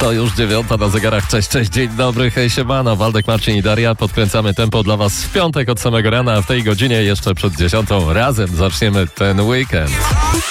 To już 9 na zegarach. Cześć, dzień dobry, hej, siemano. Waldek, Marcin i Daria. Podkręcamy tempo dla was w piątek od samego rana, a w tej godzinie jeszcze przed 10 razem zaczniemy ten weekend.